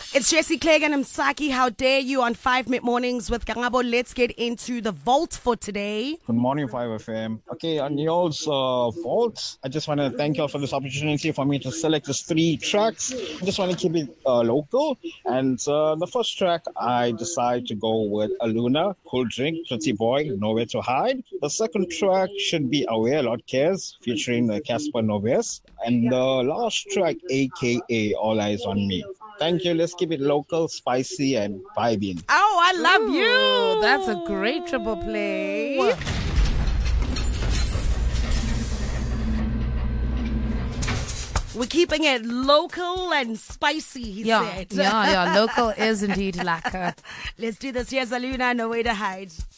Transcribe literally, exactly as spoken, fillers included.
It's Jesse Clegg and Msaki. How dare you on five Mid Mornings with Gangabo. Let's get into the vault for today. Good morning, five F M. Okay, on y'all's uh, vault, I just want to thank y'all for this opportunity for me to select these three tracks. I just want to keep it uh, local. And uh, the first track, I decide to go with Aluna, Cool Drink, Pretty Boy, Nowhere to Hide. The second track should be Aware, Lord Cares, featuring uh, Casper Noves. And the last track, A K A All Eyes on Me. Thank you. Let's keep it local, spicy, and vibing. Oh, I love Ooh, you. That's a great triple play. We're keeping it local and spicy, he Yeah, said. yeah, yeah. Local is indeed lacquer. Let's do this. Here's Aluna, No Way to Hide.